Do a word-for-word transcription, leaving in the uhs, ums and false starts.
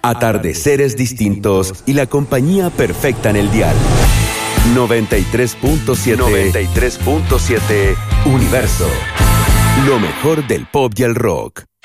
atardeceres distintos y la compañía perfecta en el dial. noventa y tres punto siete noventa y tres punto siete Universo. Lo mejor del pop y el rock.